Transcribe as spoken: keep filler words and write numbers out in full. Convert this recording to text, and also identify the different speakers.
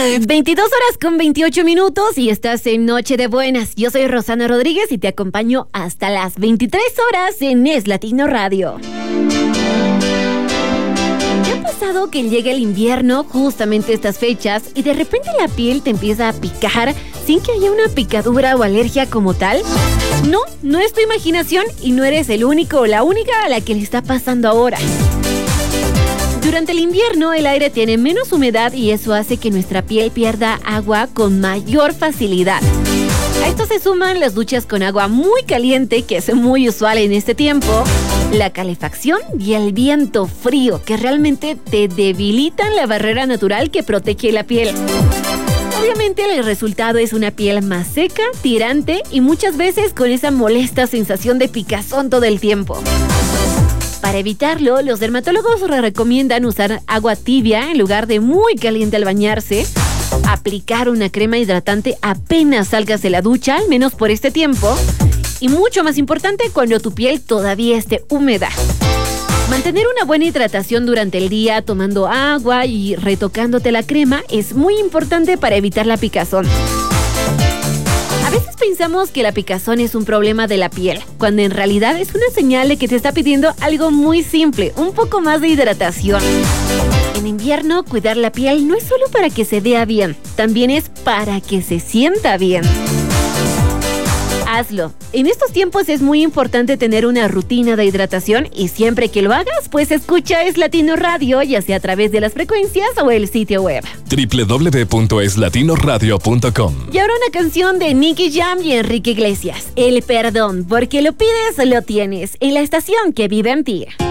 Speaker 1: veintidós horas con veintiocho minutos y estás en Noche de Buenas. Yo soy Rosana Rodríguez y te acompaño hasta las veintitrés horas en Es Latino Radio. ¿Te ha pasado que llega el invierno, justamente estas fechas, y de repente la piel te empieza a picar sin que haya una picadura o alergia como tal? No, no es tu imaginación y no eres el único o la única a la que le está pasando ahora. Durante el invierno el aire tiene menos humedad y eso hace que nuestra piel pierda agua con mayor facilidad. A esto se suman las duchas con agua muy caliente, que es muy usual en este tiempo, la calefacción y el viento frío, que realmente te debilitan la barrera natural que protege la piel. Obviamente el resultado es una piel más seca, tirante y muchas veces con esa molesta sensación de picazón todo el tiempo. Para evitarlo, los dermatólogos recomiendan usar agua tibia en lugar de muy caliente al bañarse, aplicar una crema hidratante apenas salgas de la ducha, al menos por este tiempo, y mucho más importante, cuando tu piel todavía esté húmeda. Mantener una buena hidratación durante el día, tomando agua y retocándote la crema, es muy importante para evitar la picazón. A veces pensamos que la picazón es un problema de la piel, cuando en realidad es una señal de que te está pidiendo algo muy simple, un poco más de hidratación. En invierno, cuidar la piel no es solo para que se vea bien, también es para que se sienta bien. Hazlo. En estos tiempos es muy importante tener una rutina de hidratación y siempre que lo hagas, pues escucha Es Latino Radio, ya sea a través de las frecuencias o el sitio web
Speaker 2: doble u doble u doble u punto es latino radio punto com.
Speaker 1: Y ahora una canción de Nicky Jam y Enrique Iglesias, El Perdón, porque lo pides, lo tienes, en la estación que vive en ti.